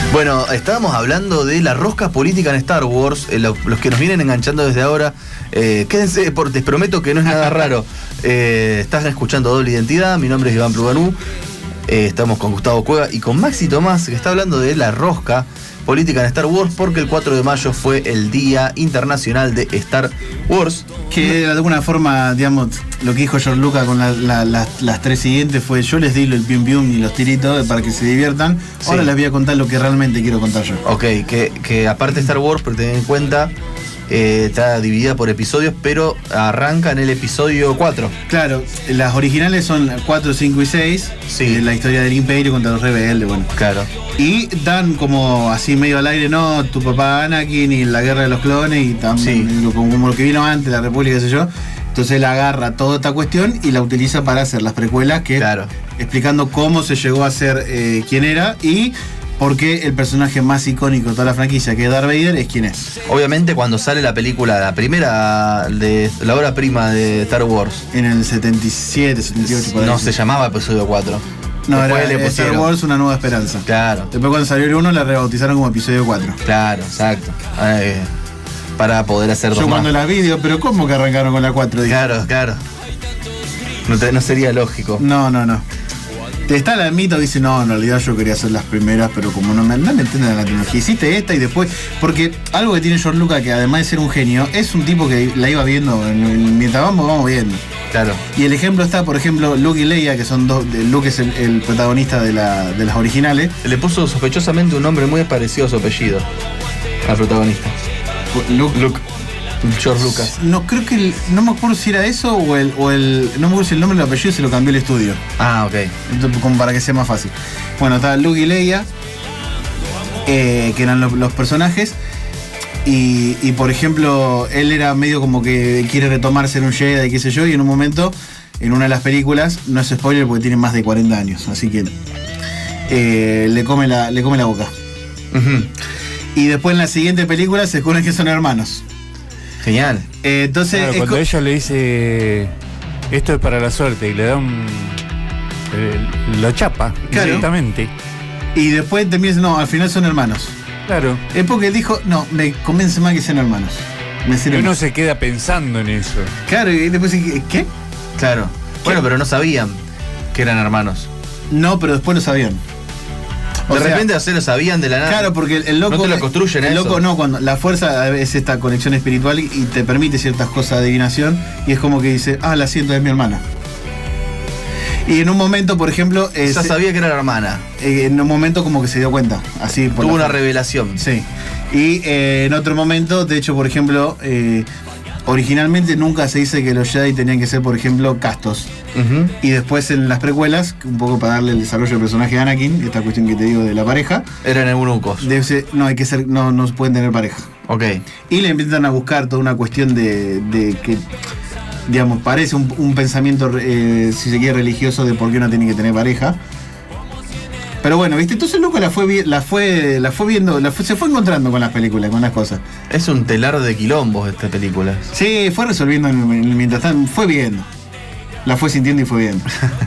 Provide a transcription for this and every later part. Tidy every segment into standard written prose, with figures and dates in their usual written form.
Bueno, estábamos hablando de la rosca política en Star Wars. Los que nos vienen enganchando desde ahora, quédense, les prometo que no es nada raro. Estás escuchando Doble Identidad, mi nombre es Iván Pluganú. Estamos con Gustavo Cueva y con Maxi Tomás, que está hablando de la rosca política en Star Wars, porque el 4 de mayo fue el Día Internacional de Star Wars. Que de alguna forma, digamos, lo que dijo George Lucas con las tres siguientes fue: yo les di el pium pium y los tiritos para que se diviertan. Sí. Ahora les voy a contar lo que realmente quiero contar yo. Ok, que aparte de Star Wars, pero ten en cuenta, está dividida por episodios, pero arranca en el episodio 4. Claro, las originales son 4, 5 y 6. Sí. La historia del Imperio contra los rebeldes, bueno. Claro. Y dan como así medio al aire, no, tu papá Anakin y la guerra de los clones y también sí, como lo que vino antes, la República, qué sé yo. Entonces él agarra toda esta cuestión y la utiliza para hacer las precuelas, que claro, explicando cómo se llegó a ser quién era y porque el personaje más icónico de toda la franquicia, que es Darth Vader, es quien es. Obviamente cuando sale la película, la primera de la obra prima de Star Wars. En el 77, 78. Por ahí. No se llamaba episodio 4. No, era Star Wars Una Nueva Esperanza. Claro. Después cuando salió el 1 la rebautizaron como episodio 4. Claro, exacto. Para poder hacer dos. Yo cuando más. las vi digo, pero ¿cómo que arrancaron con la 4? Dije. Claro. No sería lógico. No. Está la mito, dice, no, en realidad yo quería hacer las primeras, pero como no me entienden la tecnología, hiciste esta y después, porque algo que tiene George Lucas, que además de ser un genio, es un tipo que la iba viendo, mientras vamos viendo. Claro. Y el ejemplo está, por ejemplo, Luke y Leia, que son dos, Luke es el protagonista de las originales. Le puso sospechosamente un nombre muy parecido a su apellido, al protagonista. Luke. George Lucas. No, creo que no me acuerdo si era eso o el no me acuerdo si el nombre y el apellido se lo cambió el estudio. Ah, ok. Entonces, como para que sea más fácil. Bueno, estaba Luke y Leia, que eran los personajes. Y por ejemplo, él era medio como que quiere retomar ser un Jedi, qué sé yo, y en un momento, en una de las películas, no es spoiler porque tiene más de 40 años, así que le come la boca. Uh-huh. Y después en la siguiente película se descubre que son hermanos. Genial. Entonces, claro, cuando ella le dice esto es para la suerte y le da lo chapa, claro, directamente. Y después te dice, no, al final son hermanos. Claro. Es porque él dijo, no, me convence más que sean hermanos. Y uno se queda pensando en eso. Claro, y después, ¿qué? Claro. Bueno, pero no sabían que eran hermanos. No, pero después lo sabían. De repente se lo sabían de la nada. Claro, porque el loco. No te lo construyen el eso. Loco no, cuando la fuerza es esta conexión espiritual y te permite ciertas cosas de adivinación. Y es como que dice, la siento, es mi hermana. Y en un momento, por ejemplo. Ya sabía que era la hermana. En un momento como que se dio cuenta. Así tuvo una revelación. Sí. Y en otro momento, de hecho, por ejemplo, originalmente nunca se dice que los Jedi tenían que ser, por ejemplo, castos. Uh-huh. Y después en las precuelas, un poco para darle el desarrollo al personaje de Anakin, esta cuestión que te digo de la pareja. Eran eunucos. No, hay que ser, no pueden tener pareja. Ok. Y le empiezan a buscar toda una cuestión de que, digamos, parece un pensamiento, si se quiere, religioso de por qué uno tiene que tener pareja. Pero bueno, ¿viste? Entonces el loco se fue encontrando con las películas, con las cosas. Es un telar de quilombos esta película. Sí, fue resolviendo mientras tanto, fue viendo. La fue sintiendo y fue viendo.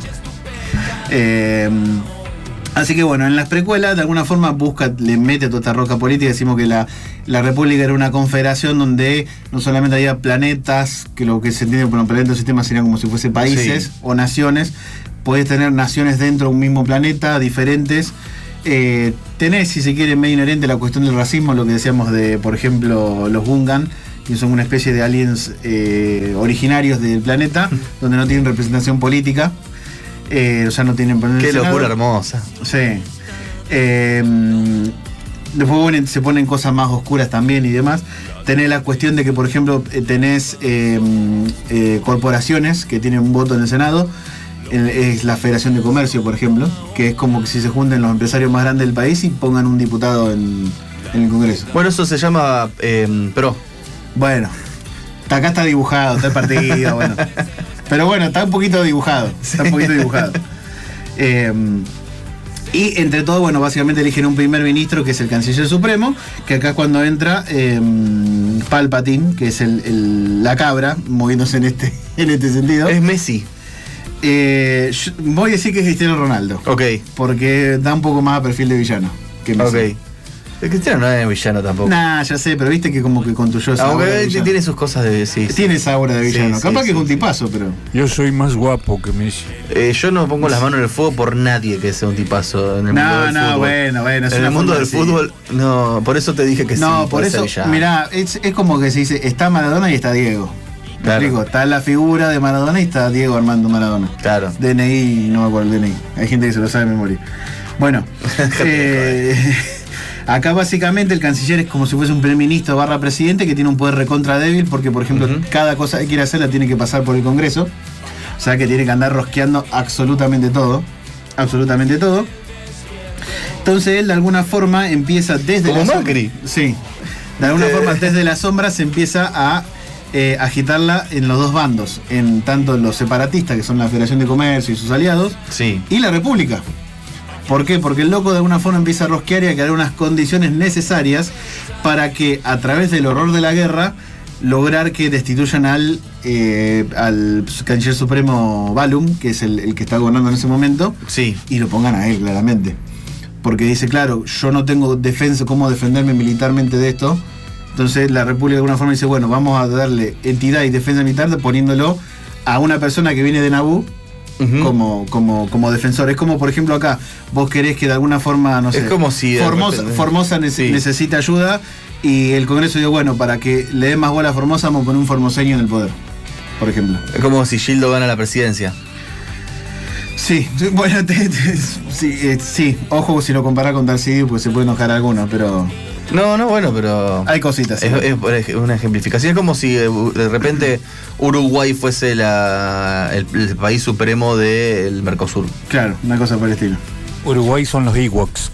Así que bueno, en las precuelas de alguna forma le mete toda esta roca política. Decimos que la República era una confederación donde no solamente había planetas, que lo que se entiende por un planeta o sistema sería como si fuese países, sí, o naciones. Podés tener naciones dentro de un mismo planeta, diferentes. Tenés, si se quiere, medio inherente la cuestión del racismo, lo que decíamos de, por ejemplo, los Gungan, que son una especie de aliens originarios del planeta, donde no tienen representación política. O sea, no tienen... Qué locura hermosa. Sí. Después bueno, se ponen cosas más oscuras también y demás. Tenés la cuestión de que, por ejemplo, tenés corporaciones que tienen un voto en el Senado. Es la Federación de Comercio, por ejemplo, que es como que si se junten los empresarios más grandes del país y pongan un diputado en el Congreso. Bueno, eso se llama PRO. Bueno, acá está dibujado, está el partido, bueno. Pero bueno, está un poquito dibujado. Está un poquito dibujado. Y entre todo, bueno, básicamente eligen un primer ministro que es el canciller supremo, que acá cuando entra Palpatine, que es la cabra, moviéndose en este sentido. Es Messi. Voy a decir que es Cristiano Ronaldo. Ok. Porque da un poco más a perfil de villano que Messi. Ok. El Cristiano no es villano tampoco. Nah, ya sé, pero viste que como que construyó esa aura de Aunque villano. tiene sus cosas de... Sí, Tiene esa aura de villano. Sí, Capaz sí, que es un sí. tipazo, pero... Yo soy más guapo que Messi. Yo no pongo las manos en el fuego por nadie que sea un tipazo en el mundo No, del no, fútbol. bueno. Es En una el mundo forma del de decir. fútbol, no, por eso te dije que sí. No, por puede ser eso, villano. mirá, es como que se dice, está Maradona y está Diego. ¿Me Claro. explico? Está la figura de Maradona y está Diego Armando Maradona. Claro. DNI, no me acuerdo el DNI. Hay gente que se lo sabe de memoria. Bueno, acá básicamente el canciller es como si fuese un primer ministro / presidente que tiene un poder recontra débil porque, por ejemplo, cada cosa que quiere hacer la tiene que pasar por el Congreso. O sea que tiene que andar rosqueando absolutamente todo. Absolutamente todo. Entonces él de alguna forma empieza desde Como la Macri. Sí. De alguna forma desde la sombra se empieza a agitarla en los dos bandos. En tanto los separatistas, que son la Federación de Comercio y sus aliados, Sí. y la República. ¿Por qué? Porque el loco de alguna forma empieza a rosquear y a crear unas condiciones necesarias para que a través del horror de la guerra lograr que destituyan al canciller supremo Ballum, que es el que está gobernando en ese momento, Sí. y lo pongan a él claramente. Porque dice, claro, yo no tengo defensa, cómo defenderme militarmente de esto. Entonces la República de alguna forma dice, bueno, vamos a darle entidad y defensa militar poniéndolo a una persona que viene de Naboo como defensor. Es como, por ejemplo, acá, vos querés que de alguna forma, no sé, Es como si de repente- Formosa Sí. necesita ayuda y el Congreso dijo, bueno, para que le dé más bola a Formosa vamos a poner un formoseño en el poder, por ejemplo. Es como si Gildo gana la presidencia. Sí, bueno, sí, ojo si lo comparás con Darcy, pues se puede enojar alguno, pero No, bueno, pero... hay cositas. Es una ejemplificación. Es como si de repente Uruguay fuese el país supremo del Mercosur. Claro, una cosa por el estilo. Uruguay son los Ewoks.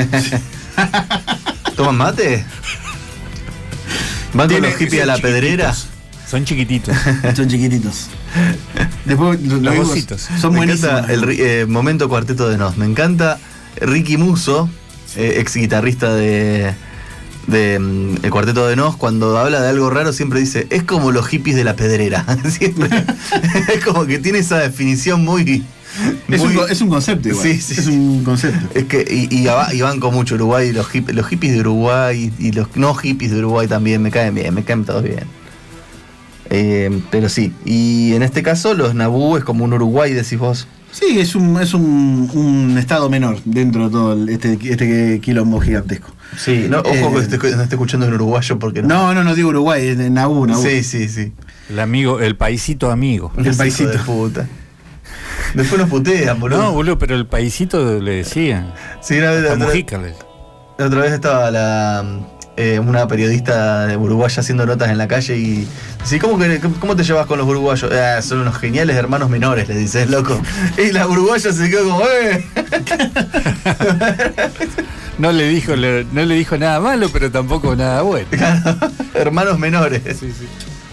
¿Toman mate? ¿Van con los hippies a la pedrera? Son chiquititos. Son chiquititos. Después Los vivos ositos. son Me buenísimos. encanta el momento cuarteto de Nos. Me encanta Ricky Musso, ex guitarrista de el cuarteto de Nos, cuando habla de algo raro siempre dice, es como los hippies de la pedrera. Siempre. Es como que tiene esa definición muy... Es un concepto igual. Sí, sí. Es un concepto. Es que, y banco mucho Uruguay, los hippies de Uruguay y los no hippies de Uruguay también me caen todos bien. Pero sí, y en este caso los Naboo es como un Uruguay, decís vos. Sí, es un estado menor dentro de todo este quilombo gigantesco. Sí, no, ojo que no esté escuchando en uruguayo porque No digo Uruguay, es de Naboo. Sí. El paisito amigo. El Hijo paisito. de puta. Después nos putean, boludo. No, boludo, pero el paisito le decían. Sí, una vez, A Mujica le- la otra vez estaba una periodista de uruguaya haciendo notas en la calle y sí, ¿cómo te llevas con los uruguayos? Son unos geniales hermanos menores, le dices, loco. Y la uruguaya se quedó como, No le dijo nada malo, pero tampoco nada bueno. hermanos menores. Sí, sí.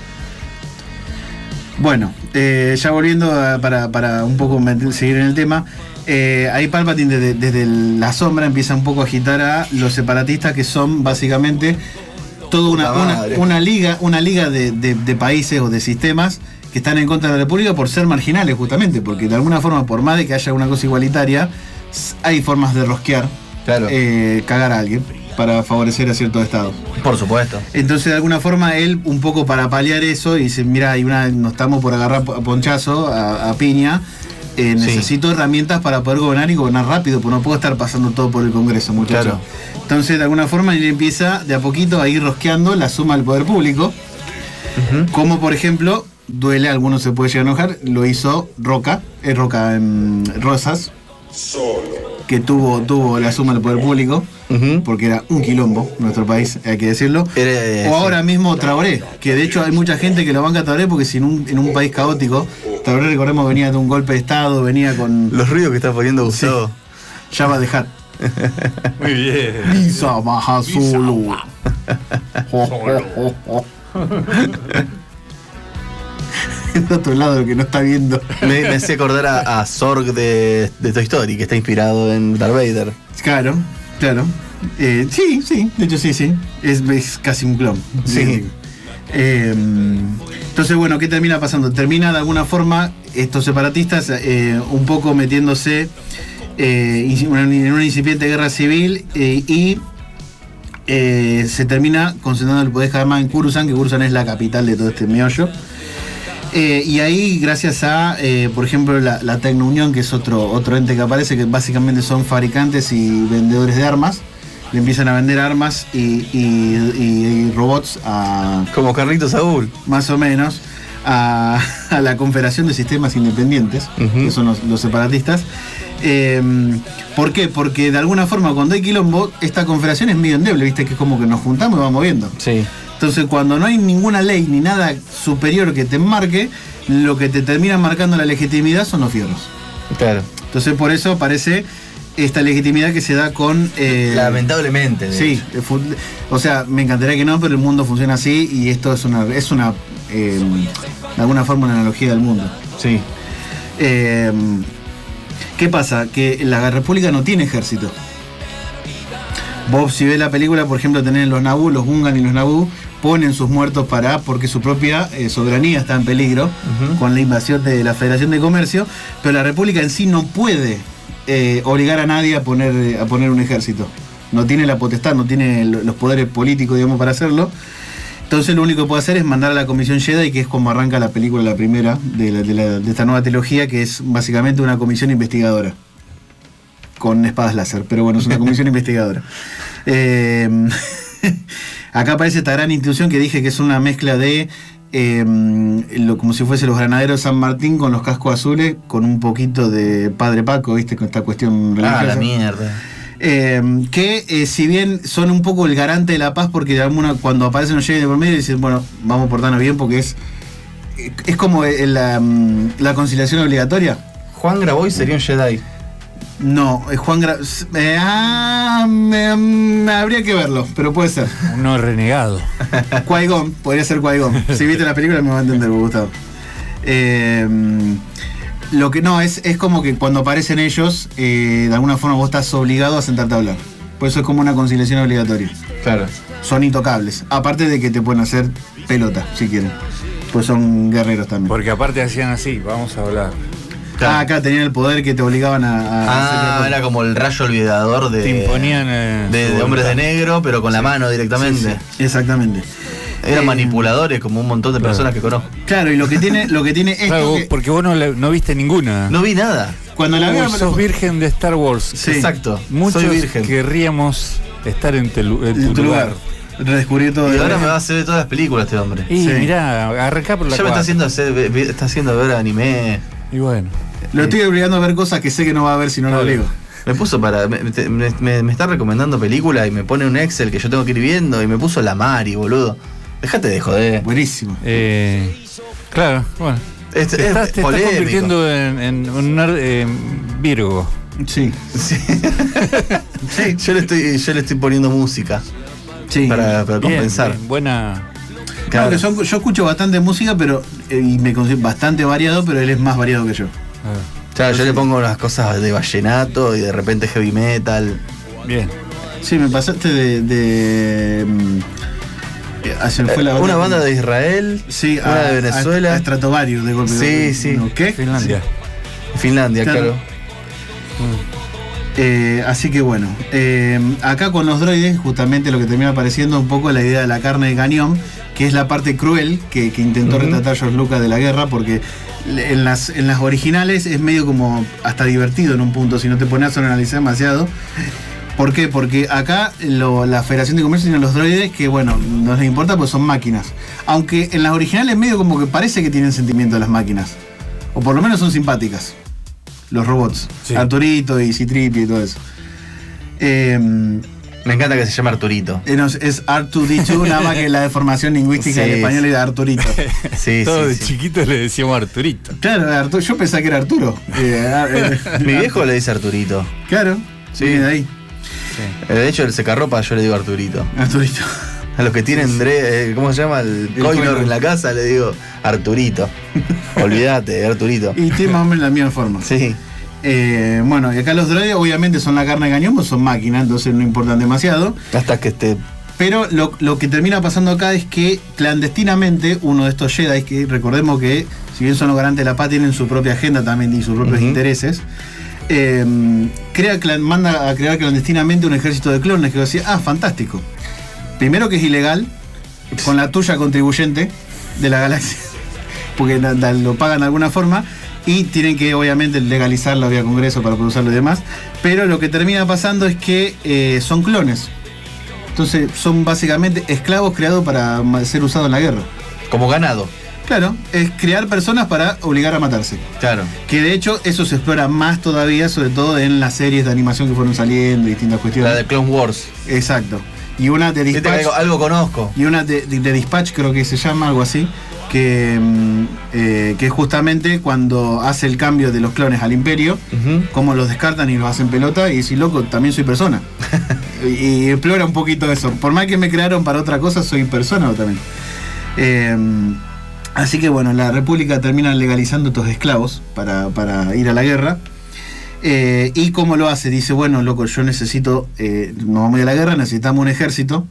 Bueno, ya volviendo para un poco seguir en el tema, ahí Palpatine desde la sombra empieza un poco a agitar a los separatistas, que son básicamente toda una liga de países o de sistemas que están en contra de la República por ser marginales, justamente, porque de alguna forma, por más de que haya una cosa igualitaria, hay formas de rosquear, Claro. cagar a alguien para favorecer a cierto estado. Por supuesto. Entonces, de alguna forma, él, un poco para paliar eso, dice, mira, nos estamos por agarrar a ponchazo, a piña, necesito herramientas para poder gobernar y gobernar rápido, porque no puedo estar pasando todo por el Congreso, muchachos. Claro. Entonces, de alguna forma, él empieza de a poquito a ir rosqueando la suma del poder público, como por ejemplo, duele, a algunos se puede llegar a enojar, lo hizo Rosas, que tuvo la suma del poder público, porque era un quilombo en nuestro país, hay que decirlo. O ahora mismo Traoré, que de hecho hay mucha gente que lo banca a Traoré porque si en un país caótico, Traoré, recordemos, venía de un golpe de Estado, venía con... Los ruidos que está poniendo Gustavo. Ya va a dejar. Muy bien. Misa baja solo. En otro lado lo que no está viendo. Me hacía acordar a Zorg de Toy Story, que está inspirado en Darth Vader. Claro. Sí, de hecho sí. Es casi un clon. Sí. Entonces, bueno, ¿qué termina pasando? Termina de alguna forma estos separatistas un poco metiéndose en una incipiente guerra civil y se termina concentrando el poder cada vez más en Coruscant, que Coruscant es la capital de todo este meollo. Y ahí, gracias a, por ejemplo, la Tecnounión, que es otro ente que aparece, que básicamente son fabricantes y vendedores de armas, le empiezan a vender armas y robots a... Como Carlitos Saúl. Más o menos, a la Confederación de Sistemas Independientes, que son los separatistas. ¿Por qué? Porque de alguna forma, cuando hay quilombo, esta confederación es medio endeble, ¿viste? Que es como que nos juntamos y vamos viendo. Sí. Entonces, cuando no hay ninguna ley ni nada superior que te marque, lo que te termina marcando la legitimidad son los fierros. Claro. Entonces, por eso aparece esta legitimidad que se da con... Lamentablemente. Sí. O sea, me encantaría que no, pero el mundo funciona así y esto es una de alguna forma una analogía del mundo. Sí. ¿Qué pasa? Que la República no tiene ejército. Vos, si ves la película, por ejemplo, tenés los Naboo, los Gungan y los Naboo, ponen sus muertos porque su propia soberanía está en peligro con la invasión de la Federación de Comercio, pero la República en sí no puede obligar a nadie a poner un ejército. No tiene la potestad, no tiene los poderes políticos, digamos, para hacerlo. Entonces lo único que puede hacer es mandar a la Comisión Jedi, que es como arranca la película, la primera de esta nueva trilogía, que es básicamente una comisión investigadora con espadas láser, pero bueno, es una comisión investigadora. Acá aparece esta gran institución que dije que es una mezcla de como si fuese los granaderos de San Martín con los cascos azules, con un poquito de Padre Paco, ¿viste? Con esta cuestión religiosa. La mierda. Que si bien son un poco el garante de la paz, porque cuando aparecen los Jedi de por medio dicen, bueno, vamos a portarnos bien, porque es como la conciliación obligatoria. Juan Grabois sería un Jedi. No, Juan habría que verlo, pero puede ser. Uno renegado. Qui-Gon, podría ser Qui-Gon. Si viste la película me va a entender, Gustavo. Lo que no, es como que cuando aparecen ellos, de alguna forma vos estás obligado a sentarte a hablar. Por eso es como una conciliación obligatoria. Claro. Son intocables. Aparte de que te pueden hacer pelota, si quieren. Pues son guerreros también. Porque aparte hacían así, vamos a hablar. Claro. Acá tenían el poder que te obligaban a era como el rayo olvidador de... Te imponían... de hombres de negro, pero con la mano directamente. Sí. Exactamente. Eran manipuladores como un montón de personas que conozco. Claro, y lo que tiene esto claro, porque vos no viste ninguna. No vi nada. Cuando la veo, sos virgen de Star Wars. Sí. Exacto. Muchos soy virgen. Querríamos estar en tu lugar. Redescubrir todo. Y ahora me va a hacer de todas las películas este hombre. Y mirá, arrancá por la ya me está haciendo ver anime. Y bueno. Lo estoy obligando a ver cosas que sé que no va a ver si no lo obligo. Me puso me está recomendando películas y me pone un Excel que yo tengo que ir viendo y me puso la Mari, boludo. Déjate de joder. Buenísimo. Claro, bueno. Te estás convirtiendo en un nerd Virgo. Sí. Sí. Yo le estoy poniendo música. Sí. Para compensar. Bien, buena. Claro, yo escucho bastante música, pero y me considero bastante variado, pero él es más variado que yo. Claro, yo le pongo unas cosas de vallenato y de repente heavy metal. Bien. Sí, me pasaste una banda de Israel, sí, una de Venezuela. A Stratovarius de golpe. Sí. ¿Qué? Finlandia, claro. Así que bueno, acá con los droides justamente lo que termina apareciendo un poco la idea de la carne de cañón, que es la parte cruel que intentó retratar George Lucas de la guerra, porque en las originales es medio como hasta divertido en un punto, si no te pones a analizar demasiado. ¿Por qué? Porque acá la Federación de Comercio tiene los droides que, bueno, no les importa porque son máquinas. Aunque en las originales medio como que parece que tienen sentimiento las máquinas. O por lo menos son simpáticas. Los robots. Sí. Arturito y C-3PO y todo eso. Me encanta que se llame Arturito. Es R2D2, nada más que la deformación lingüística del español era Arturito. Todos de chiquitos le decíamos Arturito. Claro, yo pensaba que era Arturo. Mi viejo le dice Arturito. Claro, sí. Viene de ahí. Sí. De hecho, el secarropa yo le digo Arturito. Arturito. A los que tienen, ¿cómo se llama? El coinor en la casa le digo Arturito. Olvídate, Arturito. Y tiene más o menos la misma forma. Sí. Bueno, y acá los droides obviamente son la carne de cañón, pues son máquinas, entonces no importan demasiado. Hasta que esté. Pero lo que termina pasando acá es que clandestinamente uno de estos Jedi, que recordemos que si bien son los garantes de la paz, tienen su propia agenda también y sus propios intereses, manda a crear clandestinamente un ejército de clones que decía, fantástico. primero que es ilegal, con la tuya contribuyente de la galaxia, porque lo pagan de alguna forma, y tienen que obviamente legalizarlo vía Congreso para poder usarlo y demás, pero lo que termina pasando es que son clones. Entonces son básicamente esclavos creados para ser usados en la guerra. Como ganado. Claro, es crear personas para obligar a matarse. Claro. Que de hecho eso se explora más todavía, sobre todo en las series de animación que fueron saliendo, distintas cuestiones. La de Clone Wars. Exacto. Y una de Dispatch. Algo conozco. Y una de Dispatch, creo que se llama, algo así, que justamente cuando hace el cambio de los clones al Imperio, cómo los descartan y los hacen pelota, y decís, loco, también soy persona. y explora un poquito eso. Por más que me crearon para otra cosa, soy persona también. Así que bueno, la República termina legalizando estos esclavos para ir a la guerra. ¿Y cómo lo hace? Dice, bueno, loco, yo necesito, nos vamos a ir a la guerra, necesitamos un ejército,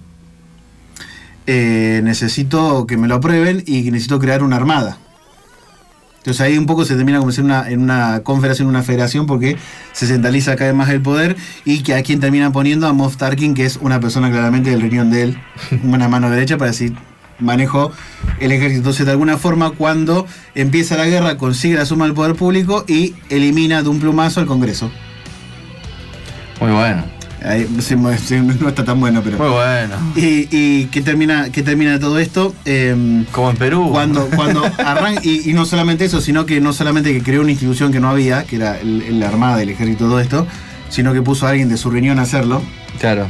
necesito que me lo aprueben y necesito crear una armada. Entonces ahí un poco se termina como en una confederación, una federación, porque se centraliza cada vez más el poder, y que a quien termina poniendo a Moff Tarkin, que es una persona claramente del riñón de él, una mano derecha para decir, manejo el ejército. Entonces de alguna forma cuando empieza la guerra consigue la suma del poder público y elimina de un plumazo al Congreso. Muy bueno. Ahí, no está tan bueno, pero. Muy bueno. Y que termina todo esto. Como en Perú. Cuando arranca, y no solamente eso, sino que no solamente que creó una institución que no había, que era la Armada, el Ejército, todo esto, sino que puso a alguien de su riñón a hacerlo. Claro.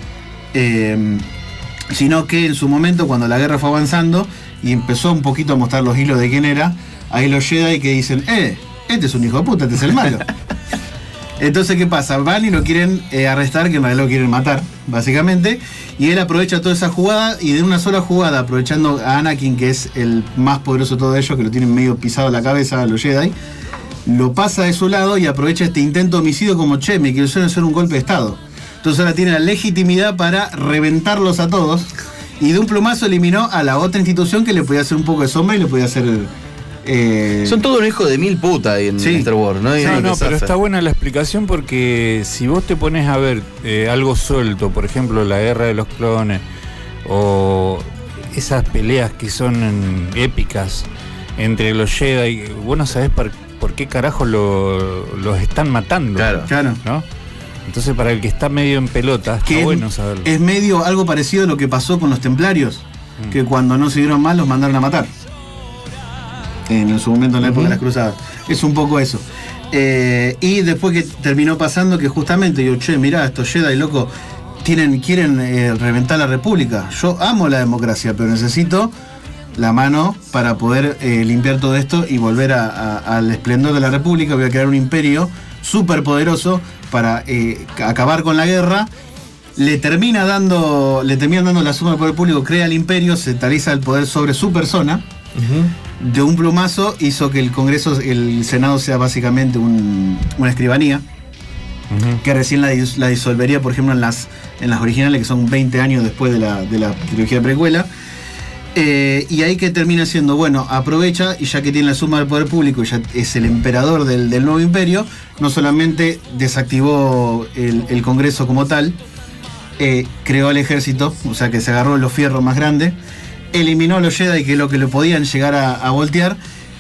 Sino que en su momento, cuando la guerra fue avanzando y empezó un poquito a mostrar los hilos de quién era, ahí los Jedi que dicen, este es un hijo de puta, este es el malo. Entonces, ¿qué pasa? Van y lo quieren arrestar, que en realidad lo quieren matar, básicamente, y él aprovecha toda esa jugada, y de una sola jugada, aprovechando a Anakin, que es el más poderoso de todo ello, que lo tienen medio pisado la cabeza a los Jedi, lo pasa de su lado y aprovecha este intento de homicidio como, me quiero hacer un golpe de estado. Entonces ahora tiene la legitimidad para reventarlos a todos, y de un plumazo eliminó a la otra institución que le podía hacer un poco de sombra y le podía hacer... Son todo un hijo de mil putas ahí en Star Wars, ¿no? No, pero está buena la explicación, porque si vos te pones a ver algo suelto, por ejemplo la guerra de los clones, o esas peleas que son épicas entre los Jedi, vos no sabés por qué carajo los están matando. Claro. ¿No? Entonces, para el que está medio en pelota, está bueno saberlo. Es medio algo parecido a lo que pasó con los templarios, que cuando no se dieron mal los mandaron a matar. En su momento, en la época de las cruzadas. Es un poco eso. Y después que terminó pasando que justamente yo, mirá, estos Jedi, loco, quieren reventar la República. Yo amo la democracia, pero necesito la mano para poder limpiar todo esto y volver al esplendor de la República. Voy a crear un imperio súper poderoso para acabar con la guerra. Le termina dando la suma del poder público, crea el imperio, centraliza el poder sobre su persona. De un plumazo hizo que el Congreso, el Senado, sea básicamente una escribanía, que recién la disolvería, por ejemplo, en las originales, que son 20 años después de la trilogía precuela. Y ahí que termina siendo, bueno, aprovecha, y ya que tiene la suma del poder público, ya es el emperador del nuevo imperio, no solamente desactivó el Congreso como tal, creó el ejército, o sea que se agarró los fierros más grandes, eliminó a los Jedi, que es lo que le podían llegar a voltear,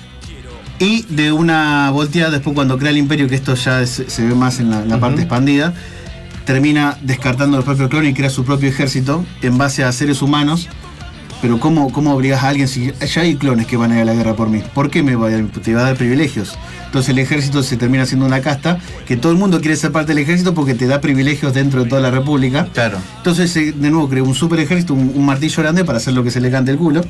y de una volteada, después cuando crea el imperio, que esto ya se ve más en la parte expandida, termina descartando los propios clones y crea su propio ejército en base a seres humanos. Pero ¿cómo obligás a alguien si ya hay clones que van a ir a la guerra por mí? ¿Por qué te va a dar privilegios? Entonces el ejército se termina siendo una casta, que todo el mundo quiere ser parte del ejército porque te da privilegios dentro de toda la República. Claro. Entonces de nuevo creó un super ejército, un martillo grande para hacer lo que se le cante el culo.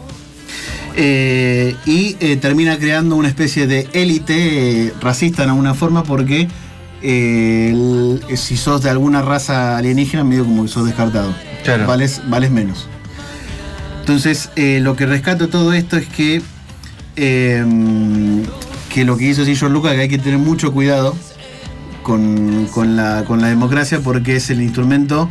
Y termina creando una especie de élite racista en alguna forma, porque si sos de alguna raza alienígena, medio como que sos descartado. Claro. Vales menos. Entonces, lo que rescato de todo esto es que lo que hizo George Lucas, que hay que tener mucho cuidado con la democracia, porque es el instrumento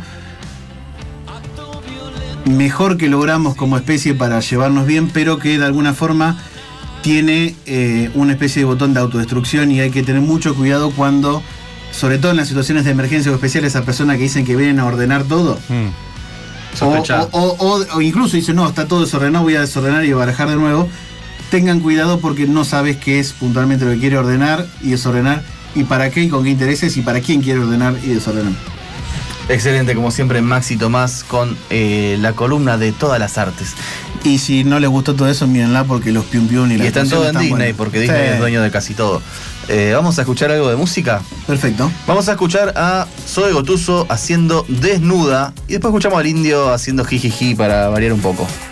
mejor que logramos como especie para llevarnos bien, pero que de alguna forma tiene una especie de botón de autodestrucción, y hay que tener mucho cuidado cuando, sobre todo en las situaciones de emergencia o especiales, esas personas que dicen que vienen a ordenar todo. Sospechar. O incluso dice, no, está todo desordenado, voy a desordenar y barajar de nuevo. Tengan cuidado porque no sabes qué es puntualmente lo que quiere ordenar y desordenar, y para qué y con qué intereses y para quién quiere ordenar y desordenar. Excelente, como siempre, Maxi Tomás con la columna de todas las artes. Y si no les gustó todo eso, mírenla porque los pium pium y Y las están todos en canciones Disney, están porque buenas. Disney Sí. es dueño de casi todo. ¿Vamos a escuchar algo de música? Perfecto. Vamos a escuchar a Zoe Gotuso haciendo Desnuda y después escuchamos al Indio haciendo jijiji para variar un poco.